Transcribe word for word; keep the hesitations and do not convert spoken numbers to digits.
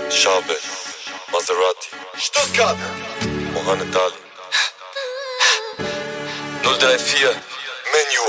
Schabe, Maserati, Stuttgart, Mohamed Ali. null drei vier, Menu.